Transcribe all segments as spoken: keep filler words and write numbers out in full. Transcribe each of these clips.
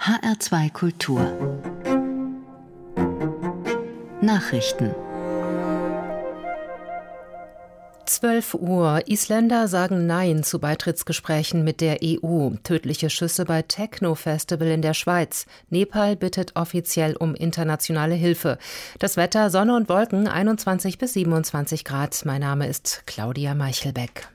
H R zwei Kultur Nachrichten. zwölf Uhr. Isländer sagen Nein zu Beitrittsgesprächen mit der E U. Tödliche Schüsse bei Techno-Festival in der Schweiz. Nepal bittet offiziell um internationale Hilfe. Das Wetter: Sonne und Wolken, einundzwanzig bis siebenundzwanzig Grad. Mein Name ist Claudia Meichelbeck.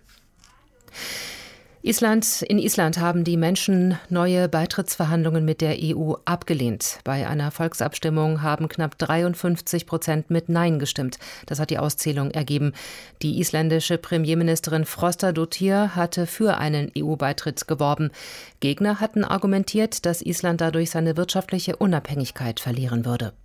Island, in Island haben die Menschen neue Beitrittsverhandlungen mit der E U abgelehnt. Bei einer Volksabstimmung haben knapp dreiundfünfzig Prozent mit Nein gestimmt. Das hat die Auszählung ergeben. Die isländische Premierministerin Frostadóttir hatte für einen E U-Beitritt geworben. Gegner hatten argumentiert, dass Island dadurch seine wirtschaftliche Unabhängigkeit verlieren würde.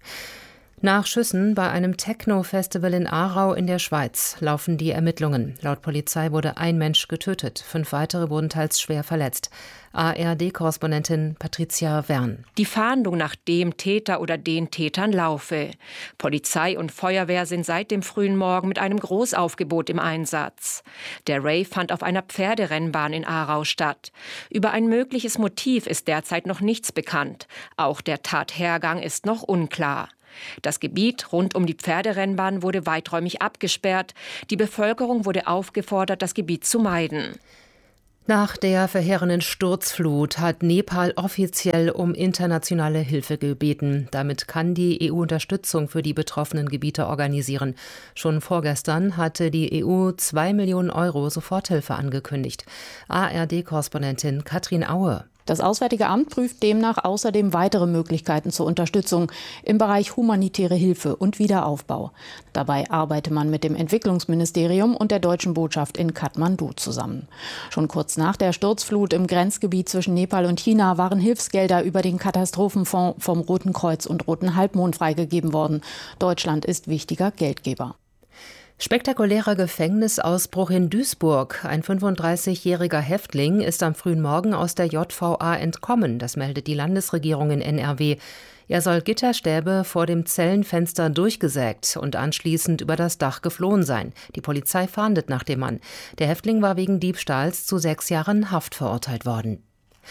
Nach Schüssen bei einem Techno-Festival in Aarau in der Schweiz laufen die Ermittlungen. Laut Polizei wurde ein Mensch getötet, fünf weitere wurden teils schwer verletzt. A R D-Korrespondentin Patricia Wern. Die Fahndung nach dem Täter oder den Tätern laufe. Polizei und Feuerwehr sind seit dem frühen Morgen mit einem Großaufgebot im Einsatz. Der Rave fand auf einer Pferderennbahn in Aarau statt. Über ein mögliches Motiv ist derzeit noch nichts bekannt. Auch der Tathergang ist noch unklar. Das Gebiet rund um die Pferderennbahn wurde weiträumig abgesperrt. Die Bevölkerung wurde aufgefordert, das Gebiet zu meiden. Nach der verheerenden Sturzflut hat Nepal offiziell um internationale Hilfe gebeten. Damit kann die E U Unterstützung für die betroffenen Gebiete organisieren. Schon vorgestern hatte die E U zwei Millionen Euro Soforthilfe angekündigt. A R D-Korrespondentin Katrin Aue. Das Auswärtige Amt prüft demnach außerdem weitere Möglichkeiten zur Unterstützung im Bereich humanitäre Hilfe und Wiederaufbau. Dabei arbeite man mit dem Entwicklungsministerium und der deutschen Botschaft in Kathmandu zusammen. Schon kurz nach der Sturzflut im Grenzgebiet zwischen Nepal und China waren Hilfsgelder über den Katastrophenfonds vom Roten Kreuz und Roten Halbmond freigegeben worden. Deutschland ist wichtiger Geldgeber. Spektakulärer Gefängnisausbruch in Duisburg. Ein fünfunddreißigjähriger Häftling ist am frühen Morgen aus der J V A entkommen. Das meldet die Landesregierung in N R W. Er soll Gitterstäbe vor dem Zellenfenster durchgesägt und anschließend über das Dach geflohen sein. Die Polizei fahndet nach dem Mann. Der Häftling war wegen Diebstahls zu sechs Jahren Haft verurteilt worden.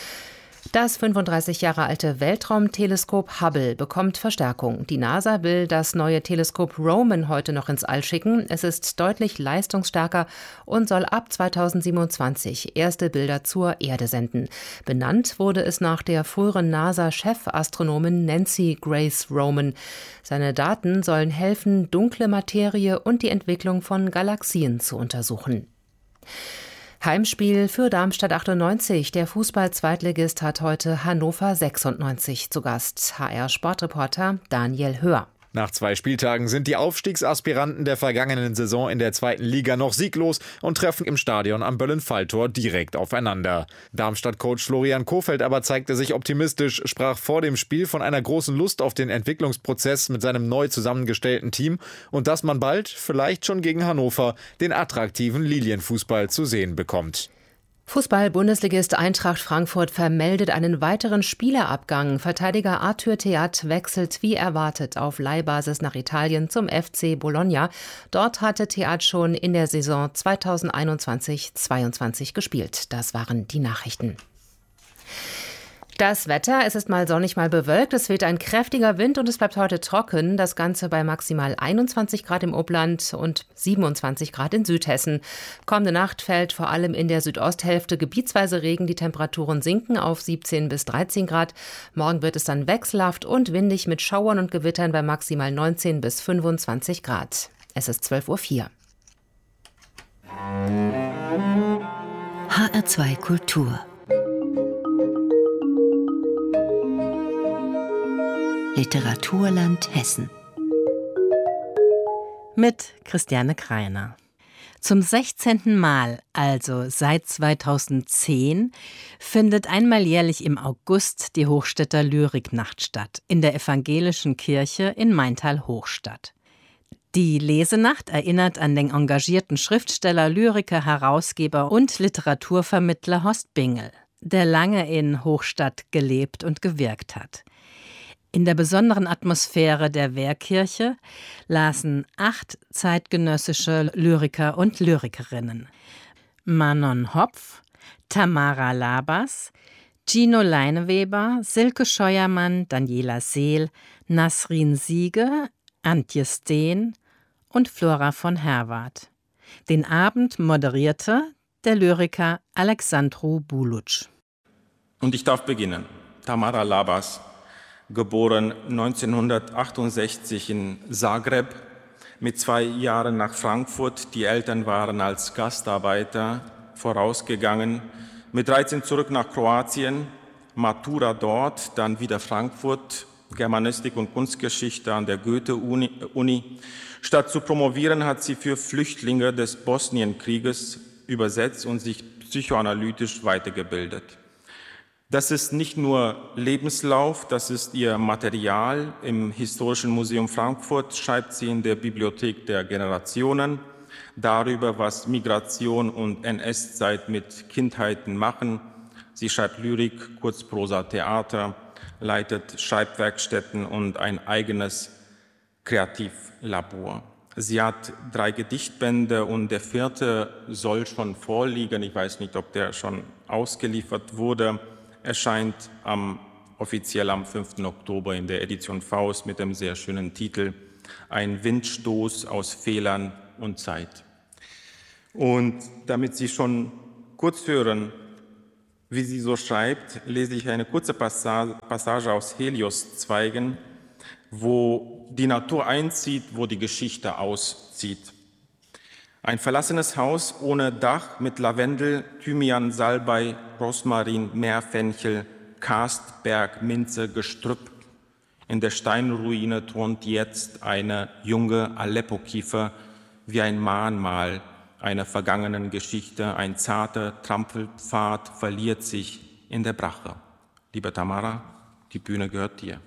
Das fünfunddreißig Jahre alte Weltraumteleskop Hubble bekommt Verstärkung. Die NASA will das neue Teleskop Roman heute noch ins All schicken. Es ist deutlich leistungsstärker und soll ab zweitausendsiebenundzwanzig erste Bilder zur Erde senden. Benannt wurde es nach der früheren NASA-Chefastronomin Nancy Grace Roman. Seine Daten sollen helfen, dunkle Materie und die Entwicklung von Galaxien zu untersuchen. Heimspiel für Darmstadt achtundneunzig. Der Fußball-Zweitligist hat heute Hannover sechsundneunzig zu Gast. H R-Sportreporter Daniel Höhr. Nach zwei Spieltagen sind die Aufstiegsaspiranten der vergangenen Saison in der zweiten Liga noch sieglos und treffen im Stadion am Böllen-Falltor direkt aufeinander. Darmstadt-Coach Florian Kohfeldt aber zeigte sich optimistisch, sprach vor dem Spiel von einer großen Lust auf den Entwicklungsprozess mit seinem neu zusammengestellten Team und dass man bald, vielleicht schon gegen Hannover, den attraktiven Lilienfußball zu sehen bekommt. Fußball-Bundesligist Eintracht Frankfurt vermeldet einen weiteren Spielerabgang. Verteidiger Arthur Theat wechselt wie erwartet auf Leihbasis nach Italien zum F C Bologna. Dort hatte Theat schon in der Saison zweitausendeinundzwanzig zweiundzwanzig gespielt. Das waren die Nachrichten. Das Wetter: Es ist mal sonnig, mal bewölkt. Es weht ein kräftiger Wind und es bleibt heute trocken. Das Ganze bei maximal einundzwanzig Grad im Oberland und siebenundzwanzig Grad in Südhessen. Kommende Nacht fällt vor allem in der Südosthälfte gebietsweise Regen. Die Temperaturen sinken auf siebzehn bis dreizehn Grad. Morgen wird es dann wechselhaft und windig mit Schauern und Gewittern bei maximal neunzehn bis fünfundzwanzig Grad. Es ist zwölf Uhr vier. H R zwei Kultur Literaturland Hessen mit Christiane Kreiner. Zum sechzehnten Mal, also seit zweitausendzehn, findet einmal jährlich im August die Hochstädter Lyriknacht statt, in der evangelischen Kirche in Maintal-Hochstadt. Die Lesenacht erinnert an den engagierten Schriftsteller, Lyriker, Herausgeber und Literaturvermittler Horst Bingel, der lange in Hochstadt gelebt und gewirkt hat. In der besonderen Atmosphäre der Wehrkirche lasen acht zeitgenössische Lyriker und Lyrikerinnen. Manon Hopf, Tamara Labas, Gino Leineweber, Silke Scheuermann, Daniela Seel, Nasrin Siege, Antje Steen und Flora von Herwarth. Den Abend moderierte der Lyriker Alexandru Buluc. Und ich darf beginnen. Tamara Labas, geboren neunzehnhundertachtundsechzig in Zagreb, mit zwei Jahren nach Frankfurt. Die Eltern waren als Gastarbeiter vorausgegangen. Mit dreizehn zurück nach Kroatien, Matura dort, dann wieder Frankfurt, Germanistik und Kunstgeschichte an der Goethe-Uni. Statt zu promovieren, hat sie für Flüchtlinge des Bosnienkrieges übersetzt und sich psychoanalytisch weitergebildet. Das ist nicht nur Lebenslauf, das ist ihr Material. Im Historischen Museum Frankfurt schreibt sie in der Bibliothek der Generationen darüber, was Migration und N S-Zeit mit Kindheiten machen. Sie schreibt Lyrik, Kurzprosa, Theater, leitet Schreibwerkstätten und ein eigenes Kreativlabor. Sie hat drei Gedichtbände und der vierte soll schon vorliegen. Ich weiß nicht, ob der schon ausgeliefert wurde. Erscheint am, offiziell am fünften Oktober in der Edition Faust mit dem sehr schönen Titel Ein Windstoß aus Fehlern und Zeit. Und damit Sie schon kurz hören, wie sie so schreibt, lese ich eine kurze Passage aus Helios-Zweigen, wo die Natur einzieht, wo die Geschichte auszieht. Ein verlassenes Haus ohne Dach mit Lavendel, Thymian, Salbei, Rosmarin, Meerfenchel, Karstberg, Minze, Gestrüpp. In der Steinruine thront jetzt eine junge Aleppo-Kiefer wie ein Mahnmal einer vergangenen Geschichte. Ein zarter Trampelpfad verliert sich in der Brache. Liebe Tamara, die Bühne gehört dir.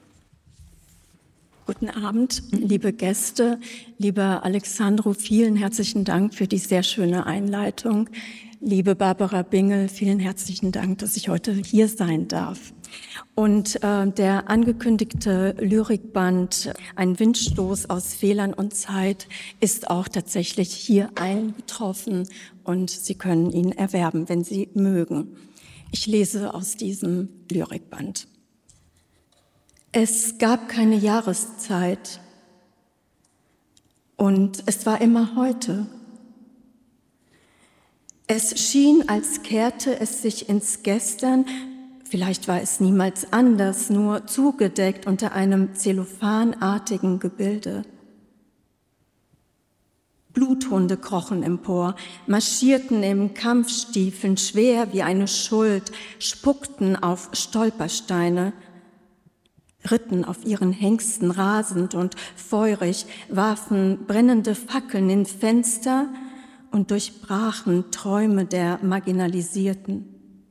Guten Abend, liebe Gäste, lieber Alexandru, vielen herzlichen Dank für die sehr schöne Einleitung. Liebe Barbara Bingel, vielen herzlichen Dank, dass ich heute hier sein darf. Und äh, der angekündigte Lyrikband Ein Windstoß aus Fehlern und Zeit ist auch tatsächlich hier eingetroffen und Sie können ihn erwerben, wenn Sie mögen. Ich lese aus diesem Lyrikband. Es gab keine Jahreszeit und es war immer heute. Es schien, als kehrte es sich ins Gestern, vielleicht war es niemals anders, nur zugedeckt unter einem zellophanartigen Gebilde. Bluthunde krochen empor, marschierten im Kampfstiefeln schwer wie eine Schuld, spuckten auf Stolpersteine, ritten auf ihren Hengsten rasend und feurig, warfen brennende Fackeln in Fenster und durchbrachen Träume der Marginalisierten.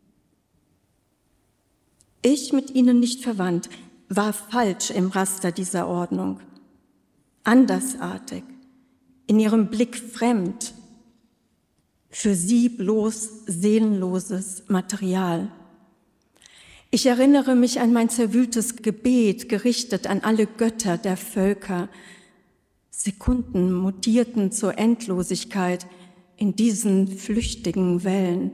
Ich, mit ihnen nicht verwandt, war falsch im Raster dieser Ordnung, andersartig, in ihrem Blick fremd, für sie bloß seelenloses Material. Ich erinnere mich an mein zerwühltes Gebet, gerichtet an alle Götter der Völker. Sekunden mutierten zur Endlosigkeit in diesen flüchtigen Wellen.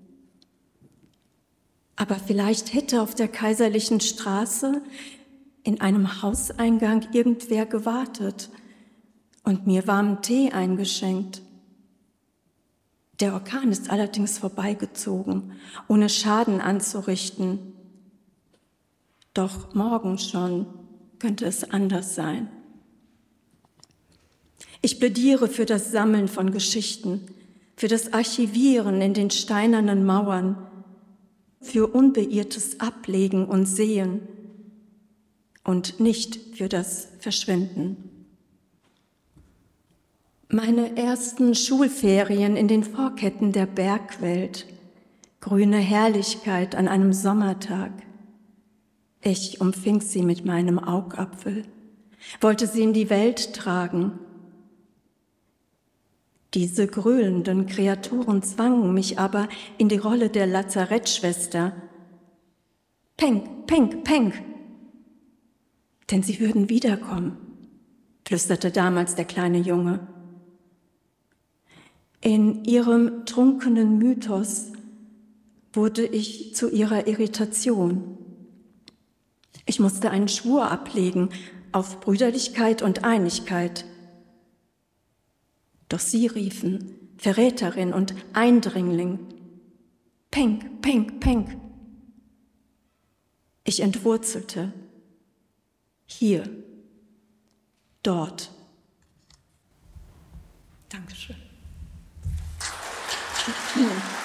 Aber vielleicht hätte auf der Kaiserlichen Straße in einem Hauseingang irgendwer gewartet und mir warmen Tee eingeschenkt. Der Orkan ist allerdings vorbeigezogen, ohne Schaden anzurichten. Doch morgen schon könnte es anders sein. Ich plädiere für das Sammeln von Geschichten, für das Archivieren in den steinernen Mauern, für unbeirrtes Ablegen und Sehen und nicht für das Verschwinden. Meine ersten Schulferien in den Vorketten der Bergwelt, grüne Herrlichkeit an einem Sommertag. Ich umfing sie mit meinem Augapfel, wollte sie in die Welt tragen. Diese gröhlenden Kreaturen zwangen mich aber in die Rolle der Lazarettschwester. Peng, peng, peng! Denn sie würden wiederkommen, flüsterte damals der kleine Junge. In ihrem trunkenen Mythos wurde ich zu ihrer Irritation. Ich musste einen Schwur ablegen auf Brüderlichkeit und Einigkeit. Doch sie riefen, Verräterin und Eindringling. Penk, penk, penk. Ich entwurzelte. Hier, dort. Dankeschön.